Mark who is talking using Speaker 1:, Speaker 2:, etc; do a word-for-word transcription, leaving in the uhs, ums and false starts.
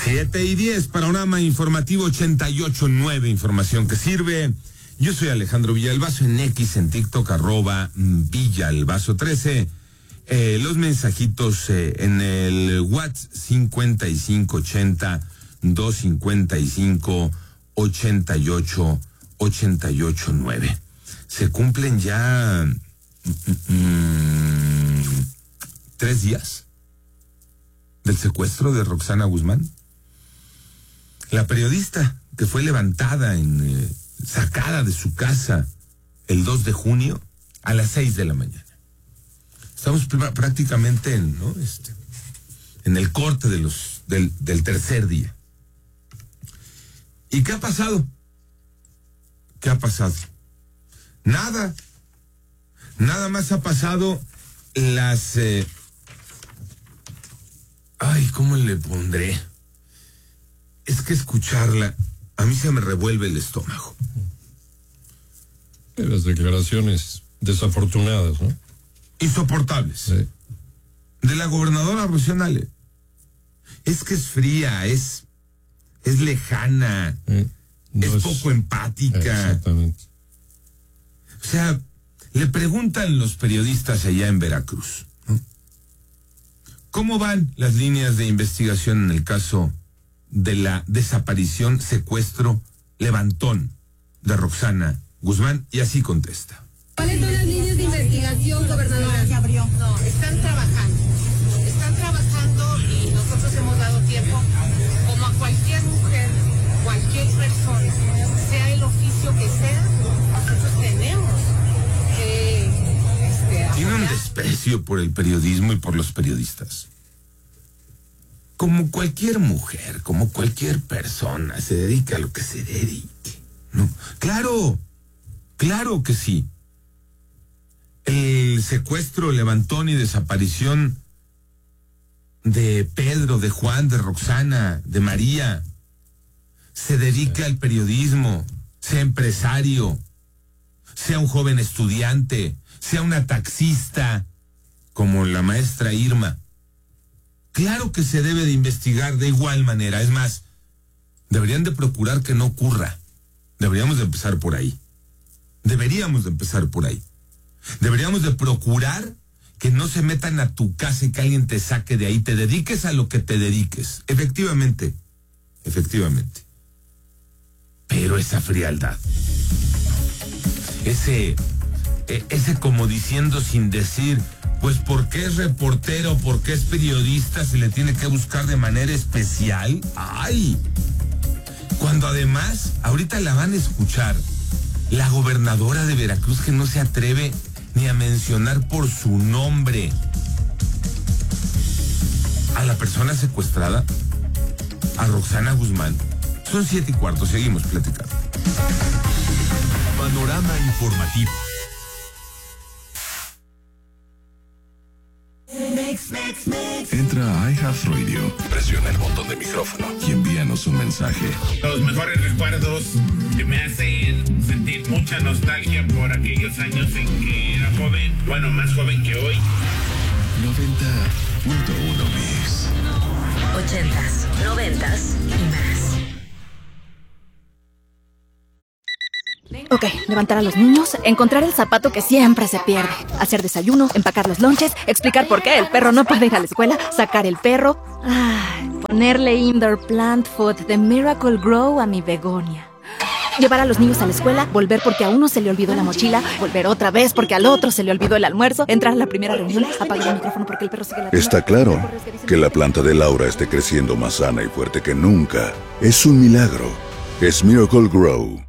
Speaker 1: Siete y diez, panorama informativo ochenta y ocho punto nueve, información que sirve. Yo soy Alejandro Villalbazo, en X, en TikTok, arroba Villalbazo trece. Eh, los mensajitos eh, en el WhatsApp cincuenta y cinco ochenta, doscientos cincuenta y cinco, ochenta y ocho, ochenta y ocho nueve. Se cumplen ya mmm, tres días del secuestro de Roxana Guzmán. La periodista que fue levantada, en, eh, sacada de su casa el dos de junio a las seis de la mañana. Estamos prácticamente en, ¿no? este, en el corte de los, del, del tercer día. ¿Y qué ha pasado? ¿Qué ha pasado? Nada. Nada más ha pasado las... Eh, ay, ¿cómo le pondré? Es que escucharla, a mí se me revuelve el estómago.
Speaker 2: Las declaraciones desafortunadas, ¿no?
Speaker 1: Insoportables.
Speaker 2: Sí.
Speaker 1: De la gobernadora Rocío Nale. Es que es fría, es, es lejana, sí. no es, es poco empática.
Speaker 2: Exactamente.
Speaker 1: O sea, le preguntan los periodistas allá en Veracruz, ¿no? ¿Cómo van las líneas de investigación en el caso de la desaparición, secuestro, levantón de Roxana Guzmán? Y así contesta.
Speaker 3: ¿Cuáles son las líneas de investigación, gobernadora?
Speaker 4: Se abrió.
Speaker 3: No, están trabajando. Están trabajando y nosotros hemos dado tiempo, como a cualquier mujer, cualquier persona, sea el oficio que sea, nosotros tenemos que este, apoyar.
Speaker 1: Tiene un desprecio por el periodismo y por los periodistas. Como cualquier mujer, como cualquier persona, se dedica a lo que se dedique, ¿no? Claro, claro que sí. El secuestro, levantón y desaparición de Pedro, de Juan, de Roxana, de María, se dedica al periodismo, sea empresario, sea un joven estudiante, sea una taxista, como la maestra Irma. Claro que se debe de investigar de igual manera. Es más, deberían de procurar que no ocurra. Deberíamos de empezar por ahí. Deberíamos de empezar por ahí. Deberíamos de procurar que no se metan a tu casa y que alguien te saque de ahí. Te dediques a lo que te dediques. Efectivamente. Efectivamente. Pero esa frialdad. Ese, ese como diciendo sin decir... Pues porque es reportero, porque es periodista, se le tiene que buscar de manera especial. ¡Ay! Cuando además, ahorita la van a escuchar, la gobernadora de Veracruz, que no se atreve ni a mencionar por su nombre a la persona secuestrada, a Roxana Guzmán. Son siete y cuarto, seguimos platicando.
Speaker 5: Panorama informativo. Entra a iHeartRadio, presiona el botón de micrófono y envíanos un mensaje.
Speaker 6: Los mejores recuerdos que me hacen sentir mucha nostalgia por aquellos años en que era joven, bueno, más joven que hoy.
Speaker 5: noventa punto uno Mix.
Speaker 7: Ochentas, noventas y más.
Speaker 8: Ok, levantar a los niños, encontrar el zapato que siempre se pierde, hacer desayuno, empacar los lonches, explicar por qué el perro no puede ir a la escuela, sacar el perro, ay, ponerle indoor plant food de Miracle Grow a mi begonia. Llevar a los niños a la escuela, volver porque a uno se le olvidó la mochila, volver otra vez porque al otro se le olvidó el almuerzo, entrar a la primera reunión, apagar el micrófono porque el perro sigue la...
Speaker 5: Está claro que la planta de Laura esté creciendo más sana y fuerte que nunca. Es un milagro. Es Miracle Grow.